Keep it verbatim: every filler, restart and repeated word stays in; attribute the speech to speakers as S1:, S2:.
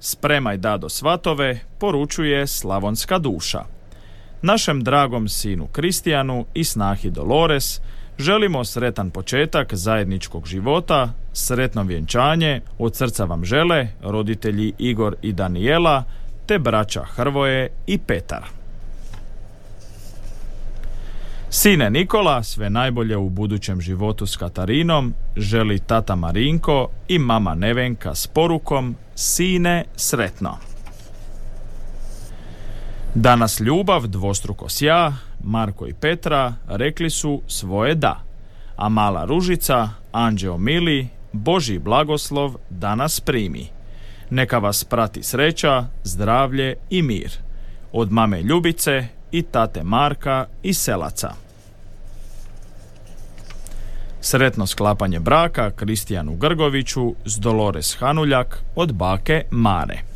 S1: Spremaj dado svatove, poručuje Slavonska duša. Našem dragom sinu Kristijanu i snahi Dolores želimo sretan početak zajedničkog života, sretno vjenčanje, od srca vam žele roditelji Igor i Danijela, te braća Hrvoje i Petar. Sine Nikola, sve najbolje u budućem životu s Katarinom, želi tata Marinko i mama Nevenka s porukom: sine, sretno. Danas ljubav dvostruko sja, Marko i Petra rekli su svoje da, a mala Ružica, anđeo mili, Božji blagoslov danas primi. Neka vas prati sreća, zdravlje i mir. Od mame Ljubice i tate Marka i Selaca. Sretno sklapanje braka Kristijanu Grgoviću s Dolores Hanuljak od bake Mare.